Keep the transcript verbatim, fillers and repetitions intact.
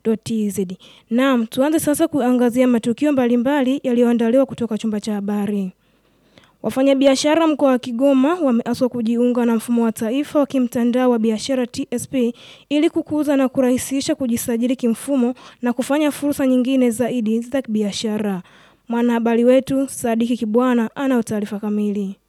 dot t z. Naam, tuanze sasa kuangazia matukio mbalimbali yaliyoandaliwa kutoka chumba cha habari. Wafanyabiashara mkoa wa Kigoma wameaswa kujiunga na mfumo wa taifa wa kimtandao wa biashara T S P ili kukuza na kurahisisha kujisajili kimfumo na kufanya fursa nyingine zaidi za biashara. Mwanahabari wetu Sadiki Kibwana ana taarifa kamili.